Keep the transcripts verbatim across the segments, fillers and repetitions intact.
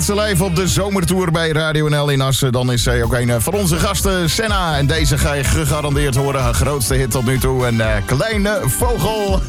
Assen live op de zomertour bij Radio N L in Assen. Dan is zij ook een van onze gasten, Senna. En deze ga je gegarandeerd horen. Haar grootste hit tot nu toe, een uh, kleine vogel.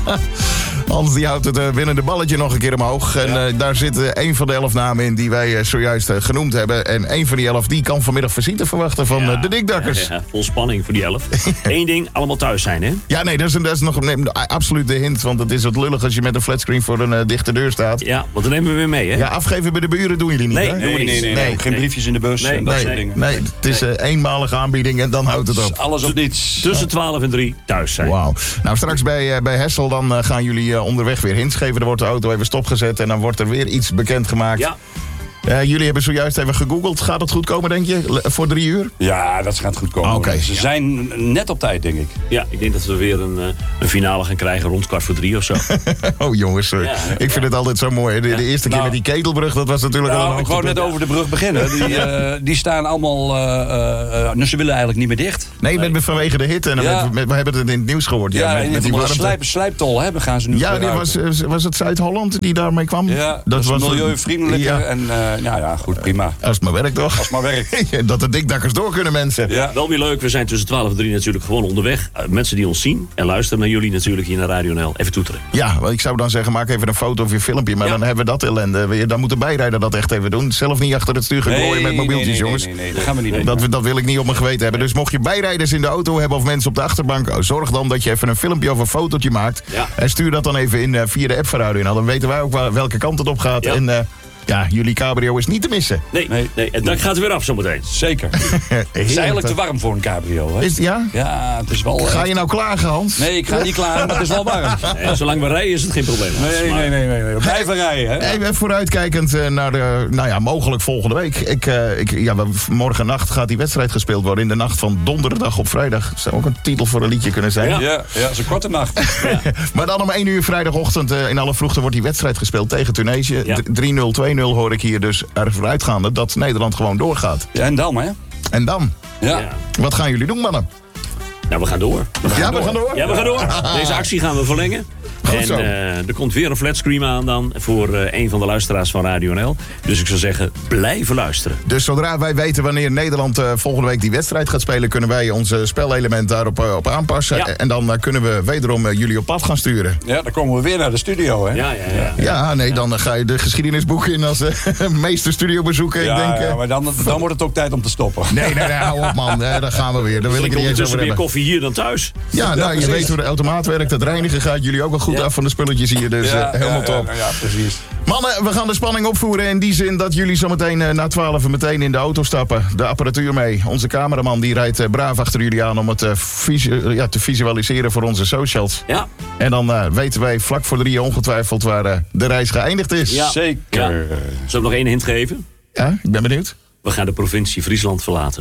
Hans die houdt het uh, winnende balletje nog een keer omhoog. En uh, daar zitten een van de elf namen in die wij uh, zojuist uh, genoemd hebben. En een van die elf die kan vanmiddag visite verwachten van ja, uh, de Dikdakkers. Ja, ja, vol spanning voor die elf. Eén ding, allemaal thuis zijn, hè? Ja, nee, dat is, dat is nog nee, absoluut de hint. Want het is wat lullig als je met een flatscreen voor een uh, dichte deur staat. Ja, want dan nemen we weer mee, hè? Ja, afgeven bij de buren doen jullie niet, nee, hè? Nee, nee, nee, nee, nee. Geen briefjes in de bus nee, en dat nee, soort dingen. Nee, het is een uh, eenmalige aanbieding en dan houdt het op. Alles of niets. Tussen twaalf en drie thuis zijn. Wauw. Nou, straks bij, uh, bij Hessel dan uh, gaan jullie uh, onderweg weer hints geven. Er wordt de auto even stopgezet en dan wordt er weer iets bekendgemaakt. Ja. Uh, jullie hebben zojuist even gegoogeld. Gaat het goed komen, denk je? Le- voor drie uur? Ja, dat gaat goed komen. Ah, okay. Ze zijn net op tijd, denk ik. Ja, ik denk dat we weer een, een finale gaan krijgen rond kwart voor drie of zo. Oh jongens, uh, ja, ik vind het altijd zo mooi. De, de eerste keer nou, met die ketelbrug, dat was natuurlijk nou, al een ik wou net over de brug beginnen. Die, uh, die staan allemaal... Uh, uh, ze willen eigenlijk niet meer dicht. Nee, met, met vanwege de hitte. En ja. met, met, we hebben het in het nieuws gehoord. Ja, Ja, met, met die warmte. warmte. Slijp, slijptol hebben gaan ze nu. Ja, die was, was het Zuid-Holland die daarmee kwam? Ja, dat, dat was was milieuvriendelijker. Ja. En uh, nou ja, goed, prima. Als het maar werkt, toch? Als het maar werkt. Dat de Dikdakkers door kunnen, mensen. Ja. Wel weer leuk, we zijn tussen twaalf en drie natuurlijk gewoon onderweg. Uh, mensen die ons zien en luisteren naar jullie natuurlijk hier naar Radio N L. Even toeteren. Ja, ik zou dan zeggen, maak even een foto of je filmpje. Maar ja. dan hebben we dat ellende. Dan moet de bijrijder dat echt even doen. Zelf niet achter het stuur gaan gooien nee, met mobieltjes, nee, nee, jongens. Nee, nee, nee, dat gaan we niet doen. Dat, dat wil ik niet op mijn geweten hebben. Dus mocht je bijrijders in de auto hebben of mensen op de achterbank, zorg dan dat je even een filmpje of een fotootje maakt. Ja. En stuur dat dan even in uh, via de app van Radio N L. Dan weten wij ook waar, welke kant het op gaat. Ja. En uh, ja, jullie cabrio is niet te missen. Nee, nee, nee. het dak gaat weer af zometeen. Zeker. Het is eigenlijk te warm voor een cabrio. Hè? Is, ja? Ja, het is wel... Ga je nou klagen, Hans? Nee, ik ga niet klagen, maar het is wel warm. Nee, zolang we rijden is het geen probleem. Nee, nee, nee, nee, nee. We blijven rijden, hè? Even vooruitkijkend uh, naar de, nou ja, mogelijk volgende week. Ik, uh, ik, ja, morgen nacht gaat die wedstrijd gespeeld worden. In de nacht van donderdag op vrijdag. Zou ook een titel voor een liedje kunnen zijn. Ja. Ja, ja, het is een korte nacht. Ja. Maar dan om één uur vrijdagochtend uh, in alle vroegte wordt die wedstrijd gespeeld tegen Tunesië. Ja. drie nul, twee nul hoor ik hier dus ervoor uitgaande dat Nederland gewoon doorgaat. Ja, en dan, hè? En dan? Ja. Ja. Wat gaan jullie doen, mannen? Nou, we gaan door. We gaan Ja, door. we gaan door? Ja, we gaan door. Deze actie gaan we verlengen. Goed en zo. uh, er komt weer een flatscreen aan dan voor uh, een van de luisteraars van Radio N L. Dus ik zou zeggen, blijven luisteren. Dus zodra wij weten wanneer Nederland uh, volgende week die wedstrijd gaat spelen, kunnen wij onze spelelement daarop uh, op aanpassen. Ja. En dan uh, kunnen we wederom uh, jullie op pad gaan sturen. Ja, dan komen we weer naar de studio, hè? Ja, ja, ja. Ja, nee, dan uh, ga je de geschiedenisboeken in als uh, meester studiobezoeker. Ja, ik denk, uh, ja, maar dan, dan wordt het ook tijd om te stoppen. Nee, nee, nee, hou op man. Uh, daar gaan we weer. Daar wil ik Ik het niet eens over ondertussen meer hebben. koffie hier dan thuis. Ja, nou, je precies. weet hoe de automaat werkt. Het reinigen gaat jullie ook wel goed Ja. af van de spulletjes hier. Dus Ja, uh, helemaal ja, top. Ja, ja, precies. Mannen, we gaan de spanning opvoeren in die zin dat jullie zometeen uh, na twaalf meteen in de auto stappen. De apparatuur mee. Onze cameraman die rijdt uh, braaf achter jullie aan om het uh, visu- uh, ja, te visualiseren voor onze socials. Ja. En dan uh, weten wij vlak voor drie ongetwijfeld waar uh, de reis geëindigd is. Ja. Zeker. Ja. Zal ik nog één hint geven? Ja, ik ben benieuwd. We gaan de provincie Friesland verlaten.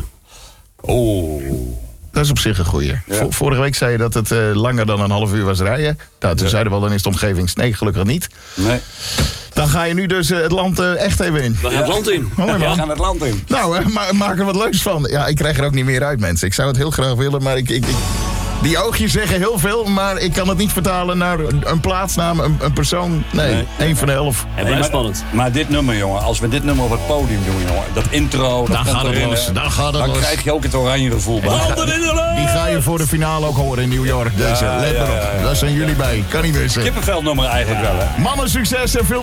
Oh. Dat is op zich een goeie. Ja. V- vorige week zei je dat het uh, langer dan een half uur was rijden. Nou, toen Ja. zeiden we al, dan is de omgeving. Nee, gelukkig niet. Nee. Dan ga je nu dus uh, het land uh, echt even in. We gaan het land in. Mooi We man. gaan het land in. Nou, uh, ma- maak er wat leuks van. Ja, ik krijg er ook niet meer uit, mensen. Ik zou het heel graag willen, maar ik... ik, ik die oogjes zeggen heel veel, maar ik kan het niet vertalen naar een plaatsnaam, een, een persoon. Nee, Nee. één van de elf. En Hey, blijft maar, spannend. maar dit nummer, jongen, als we dit nummer op het podium doen, jongen, dat intro, dat Dan komt gaat het erin, los, hè, dan gaat het dan los. krijg je ook het oranje gevoel bij. Handen in de lucht! Die ga je voor de finale ook horen in New York. Deze, Ja, let ja, maar op. ja, ja. Daar zijn jullie bij. Kan niet missen. Kippenveldnummer eigenlijk wel, hè? Mannen, succes en veel